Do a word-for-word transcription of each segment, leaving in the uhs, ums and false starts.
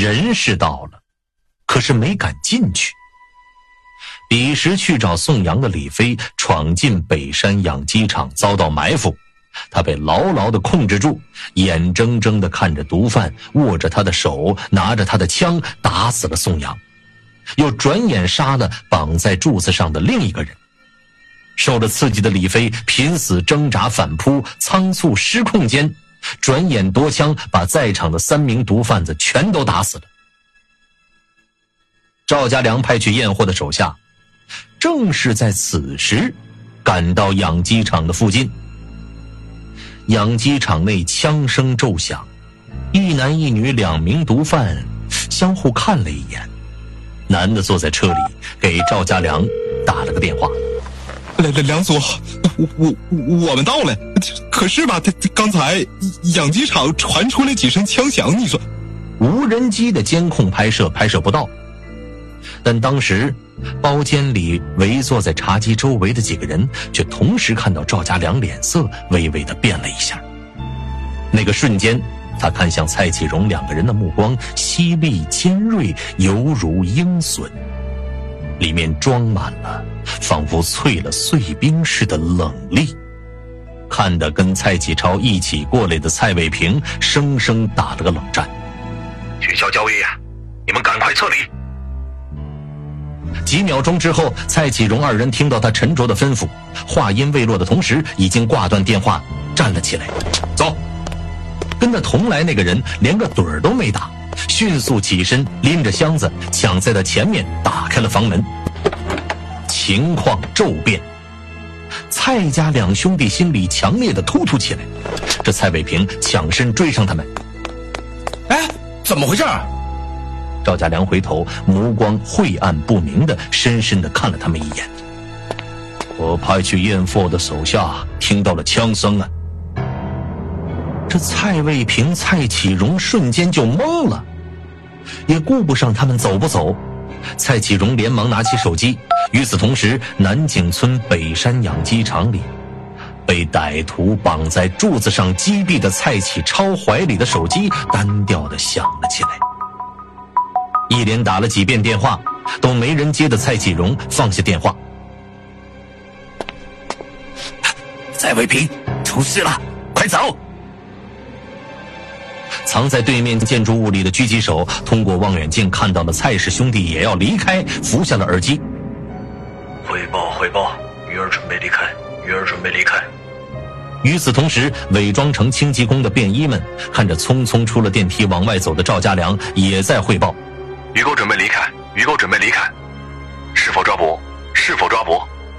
人是到了，可是没敢进去。彼时去找宋阳的李飞闯进北山养鸡场，遭到埋伏，他被牢牢地控制住，眼睁睁地看着毒贩握着他的手，拿着他的枪打死了宋阳，又转眼杀了绑在柱子上的另一个人。受了刺激的李飞拼死挣扎反扑，仓促失控间转眼夺枪，把在场的三名毒贩子全都打死了。赵家良派去验货的手下正是在此时赶到养鸡场的附近。养鸡场内枪声骤响，一男一女两名毒贩相互看了一眼，男的坐在车里给赵家良打了个电话。 梁梁总，我我我们到了，可是吧，他刚才养鸡场传出来几声枪响，你说无人机的监控拍摄拍摄不到，但当时包间里围坐在茶几周围的几个人却同时看到赵家良脸色微微的变了一下。那个瞬间，他看向蔡启荣两个人的目光犀利尖锐，犹如鹰隼，里面装满了仿佛淬了碎冰似的冷厉。看得跟蔡启超一起过来的蔡卫平生生打了个冷战。 取消交易啊，你们赶快撤离。 几秒钟之后，蔡启荣二人听到他沉着的吩咐，话音未落的同时已经挂断电话，站了起来。走！跟他同来那个人连个盹儿都没打，迅速起身拎着箱子抢在他前面打开了房门。情况骤变，蔡家两兄弟心里强烈的突突起来。这蔡卫平抢身追上他们。 哎，怎么回事？ 赵家良回头，目光晦暗不明的深深的看了他们一眼。我派去验货的手下听到了枪声啊。这蔡卫平、蔡启荣瞬间就懵了，也顾不上他们走不走。蔡启荣连忙拿起手机，与此同时，南井村北山养鸡场里，被歹徒绑在柱子上击毙的蔡启超怀里的手机单调地响了起来。一连打了几遍电话，都没人接的蔡启荣放下电话。 蔡卫平，出事了，快走！ 藏在对面建筑物里的狙击手通过望远镜看到了蔡氏兄弟也要离开，扶下了耳机。 汇报汇报，鱼儿准备离开，鱼儿准备离开。 与此同时，伪装成轻技工的便衣们看着匆匆出了电梯往外走的赵家良，也在汇报。 鱼钩准备离开，鱼钩准备离开，是否抓捕？是否抓捕？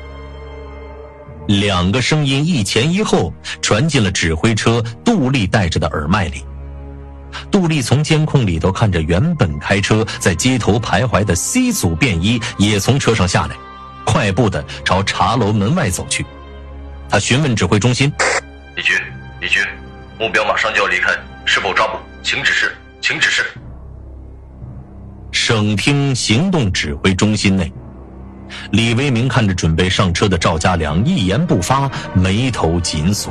两个声音一前一后传进了指挥车杜丽带着的耳麦里。杜丽从监控里头看着原本开车在街头徘徊的 C 组便衣也从车上下来，快步地朝茶楼门外走去。他询问指挥中心： 李局，李局，目标马上就要离开，是否抓捕？请指示，请指示。 省厅行动指挥中心内，李维明看着准备上车的赵家良，一言不发，眉头紧锁。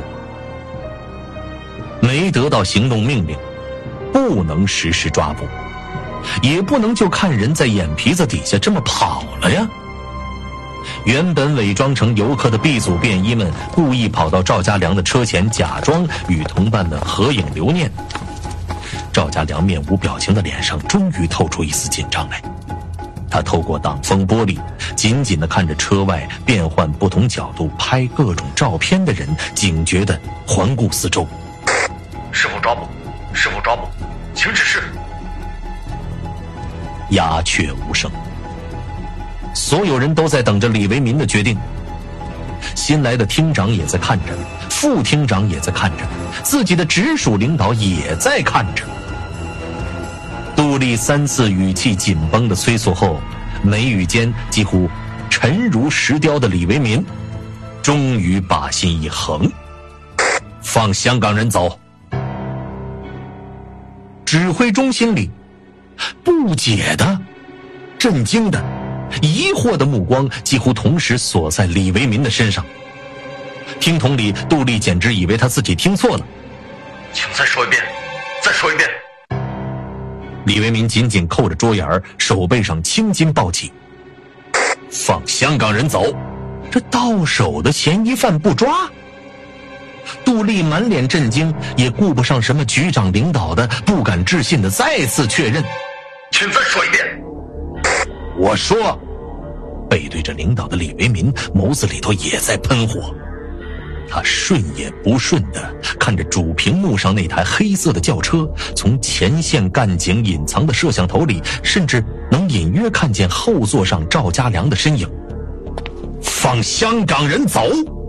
没得到行动命令，不能实施抓捕，也不能就看人在眼皮子底下这么跑了呀。原本伪装成游客的 B 组便衣们故意跑到赵家良的车前，假装与同伴们合影留念。赵家良面无表情的脸上终于透出一丝紧张来，他透过挡风玻璃紧紧地看着车外变换不同角度拍各种照片的人，警觉地环顾四周。 是否抓捕？是否抓捕？请指示。 鸦雀无声，所有人都在等着李维民的决定。新来的厅长也在看着，副厅长也在看着，自己的直属领导也在看着。杜丽三次语气紧绷的催促后，眉宇间几乎沉如石雕的李维民终于把心一横，放香港人走。指挥中心里，不解的、震惊的、疑惑的目光几乎同时锁在李维民的身上。听筒里，杜丽简直以为他自己听错了。 请再说一遍，再说一遍。 李维民紧紧扣着桌沿，手背上青筋暴起。放香港人走，这到手的嫌疑犯不抓？杜丽满脸震惊，也顾不上什么局长领导的，不敢置信的再次确认。 请再说一遍。 我说。背对着领导的李维民眸子里头也在喷火，他顺也不顺地看着主屏幕上那台黑色的轿车，从前线干警隐藏的摄像头里，甚至能隐约看见后座上赵家良的身影。放香港人走！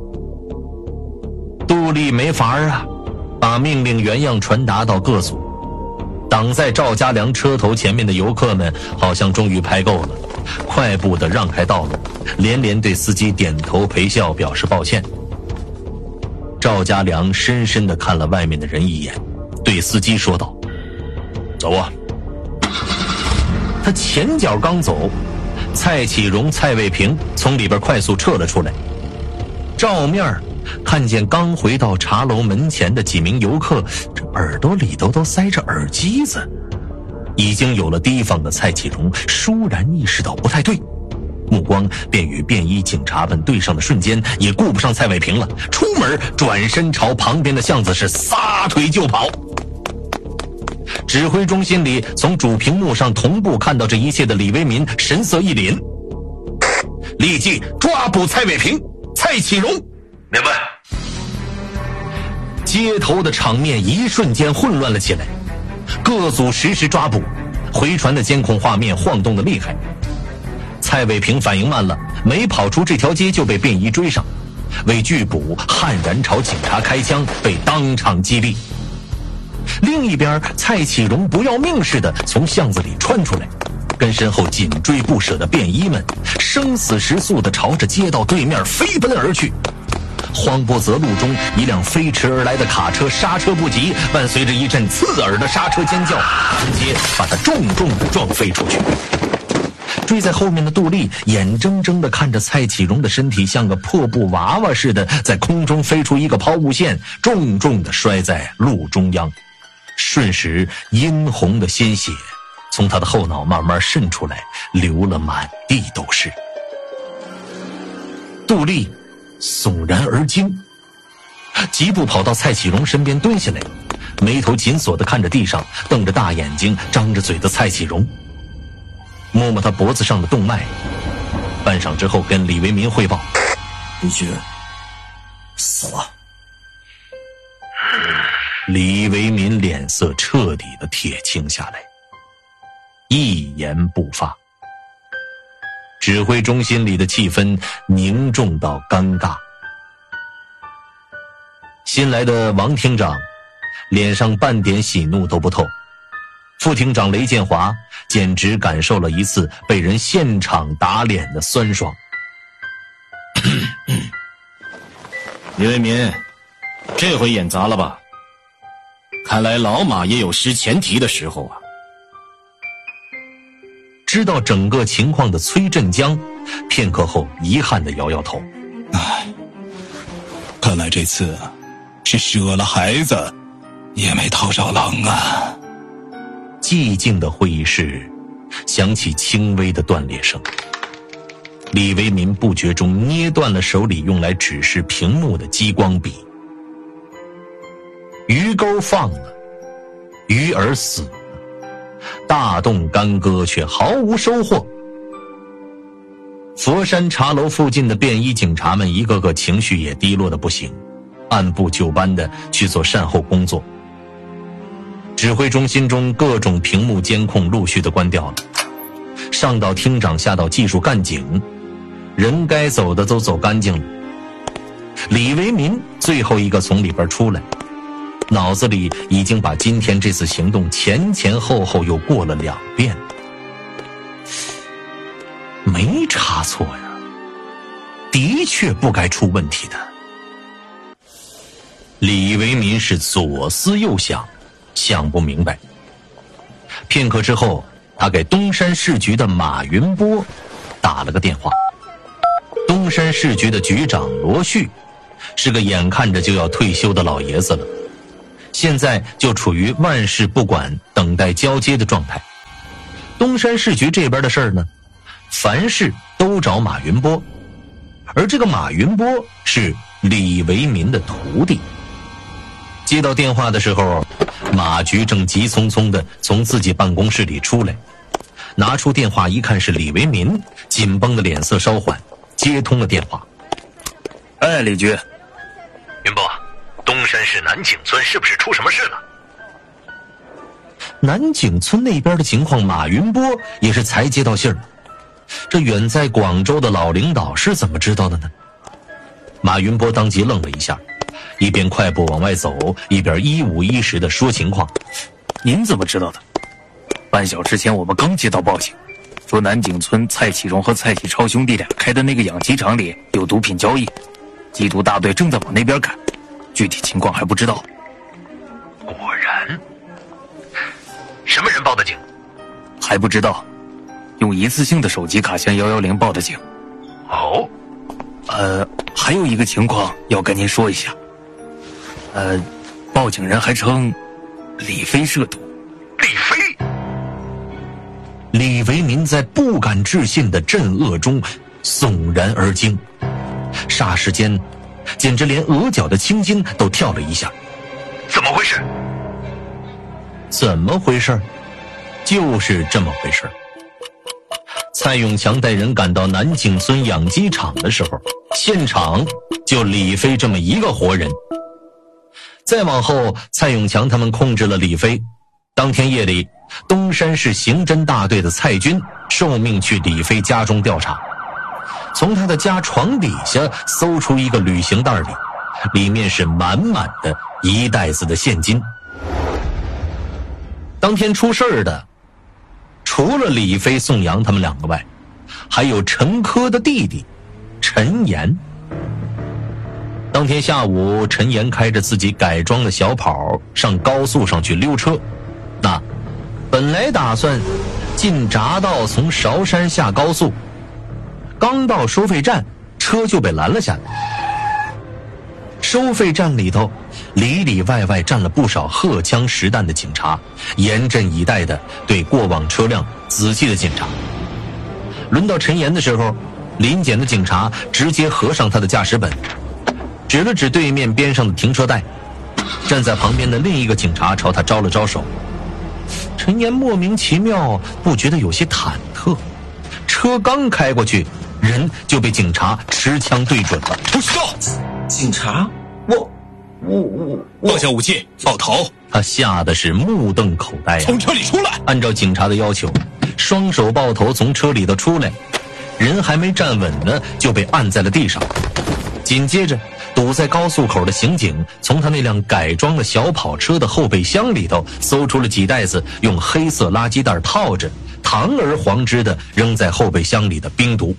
杜丽没法啊，把命令原样传达到各组。挡在赵家良车头前面的游客们好像终于拍够了，快步地让开道路，连连对司机点头陪笑，表示抱歉。赵家良深深地看了外面的人一眼，对司机说道：走啊。他前脚刚走，蔡启荣、蔡卫平从里边快速撤了出来，照面看见刚回到茶楼门前的几名游客，这耳朵里头都塞着耳机子。已经有了提防的蔡启荣倏然意识到不太对，目光便与便衣警察们对上的瞬间，也顾不上蔡卫平了，出门转身朝旁边的巷子是撒腿就跑。指挥中心里从主屏幕上同步看到这一切的李维民神色一凛，立即抓捕蔡卫平、蔡启荣。 明白。 街头的场面一瞬间混乱了起来，各组实时抓捕，回传的监控画面晃动得厉害。蔡卫平反应慢了，没跑出这条街就被便衣追上，为拒捕悍然朝警察开枪，被当场击毙。另一边，蔡启荣不要命似的从巷子里窜出来，跟身后紧追不舍的便衣们生死时速地朝着街道对面飞奔而去。荒波泽路中，一辆飞驰而来的卡车刹车不及，伴随着一阵刺耳的刹车尖叫，直接把他重重地撞飞出去。追在后面的杜丽眼睁睁地看着蔡启荣的身体像个破布娃娃似的在空中飞出一个抛物线，重重地摔在路中央，瞬时殷红的鲜血从他的后脑慢慢渗出来，流了满地都是。杜丽悚然而惊，疾步跑到蔡启荣身边蹲下来，眉头紧锁地看着地上瞪着大眼睛张着嘴的蔡启荣，摸摸他脖子上的动脉，半晌之后跟李维民汇报： 李局死了。 李维民脸色彻底的铁青下来，一言不发。指挥中心里的气氛凝重到尴尬。新来的王厅长脸上半点喜怒都不透，副厅长雷建华简直感受了一次被人现场打脸的酸爽。 李维民，这回演砸了吧？看来老马也有失前蹄的时候啊。 知道整个情况的崔振江片刻后遗憾地摇摇头， 唉，看来这次是舍了孩子也没讨着狼啊。 寂静的会议室响起轻微的断裂声，李维民不觉中捏断了手里用来指示屏幕的激光笔。鱼钩放了，鱼儿死了，大动干戈却毫无收获。佛山茶楼附近的便衣警察们一个个情绪也低落的不行，按部就班的去做善后工作。指挥中心中各种屏幕监控陆续的关掉了，上到厅长下到技术干警，人该走的都走干净了。李维民最后一个从里边出来，脑子里已经把今天这次行动前前后后又过了两遍，没差错呀，的确不该出问题的。李维民是左思右想，想不明白。片刻之后，他给东山市局的马云波打了个电话。东山市局的局长罗旭是个眼看着就要退休的老爷子了， 现在就处于万事不管、等待交接的状态。东山市局这边的事儿呢，凡事都找马云波，而这个马云波是李维民的徒弟。接到电话的时候，马局正急匆匆地从自己办公室里出来，拿出电话一看是李维民，紧绷的脸色稍缓，接通了电话。 哎，李局， 云波，东山市南井村是不是出什么事了？ 南井村那边的情况，马云波也是才接到信儿。这远在广州的老领导是怎么知道的呢？马云波当即愣了一下，一边快步往外走，一边一五一十地说情况。 您怎么知道的？半小时前我们刚接到报警，说南井村蔡启荣和蔡启超兄弟俩开的那个养鸡场里有毒品交易，缉毒大队正在往那边赶，具体情况还不知道。 果然。什么人报的警？ 还不知道，用一次性的手机卡向一一零报的警。 哦， 呃，还有一个情况要跟您说一下。呃，报警人还称李飞涉毒。 李飞？ 李维民在不敢置信的震愕中悚然而惊，霎时间简直连额角的青筋都跳了一下。 怎么回事？ 怎么回事？就是这么回事。蔡永强带人赶到南井村养鸡场的时候，现场就李飞这么一个活人。再往后，蔡永强他们控制了李飞。当天夜里，东山市刑侦大队的蔡军受命去李飞家中调查，从他的家床底下搜出一个旅行袋里，里面是满满的一袋子的现金。当天出事儿的，除了李飞、宋阳他们两个外，还有陈科的弟弟陈岩。当天下午，陈岩开着自己改装的小跑上高速上去溜车，那本来打算进匝道从韶山下高速，刚到收费站，车就被拦了下来。收费站里头里里外外站了不少荷枪实弹的警察，严阵以待的对过往车辆仔细的检查。轮到陈岩的时候，临检的警察直接合上他的驾驶本，指了指对面边上的停车带，站在旁边的另一个警察朝他招了招手。陈岩莫名其妙，不觉得有些忐忑，车刚开过去，人就被警察持枪对准了。 不许动！ 警察，我我我我放下武器，抱头！ 他吓得是目瞪口呆、啊、 从车里出来！ 按照警察的要求，双手抱头从车里头出来，人还没站稳呢，就被按在了地上。紧接着，堵在高速口的刑警从他那辆改装的小跑车的后备箱里头搜出了几袋子用黑色垃圾袋套着、堂而皇之的扔在后备箱里的冰毒。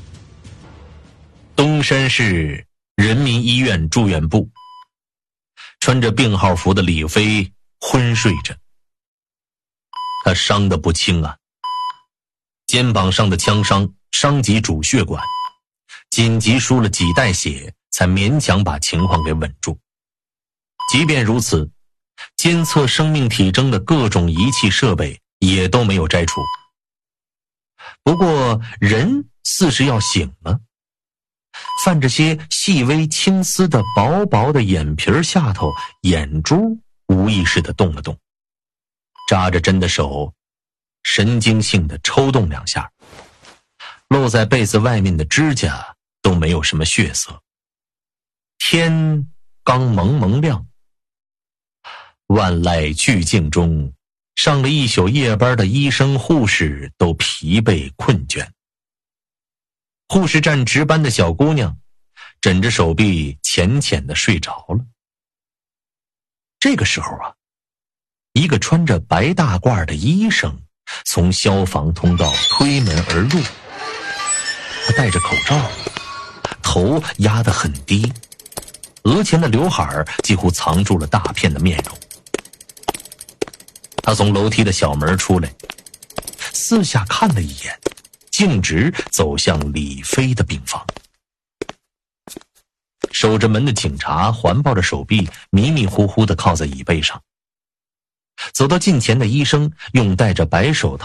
东山市人民医院住院部，穿着病号服的李飞昏睡着，他伤得不轻啊，肩膀上的枪伤伤及主血管，紧急输了几袋血才勉强把情况给稳住。即便如此，监测生命体征的各种仪器设备也都没有摘除。不过人似是要醒了，泛着些细微青丝的薄薄的眼皮下头，眼珠无意识地动了动，扎着针的手神经性地抽动两下，露在被子外面的指甲都没有什么血色。天刚蒙蒙亮，万籁俱静中，上了一宿夜班的医生护士都疲惫困倦。护士站值班的小姑娘枕着手臂浅浅地睡着了。这个时候啊，一个穿着白大褂的医生从消防通道推门而入，他戴着口罩，头压得很低，额前的刘海几乎藏住了大片的面容。他从楼梯的小门出来，四下看了一眼，径直走向李飞的病房。 守着门的警察环抱着手臂，迷迷糊糊地靠在椅背上。走到近前的医生用戴着白手套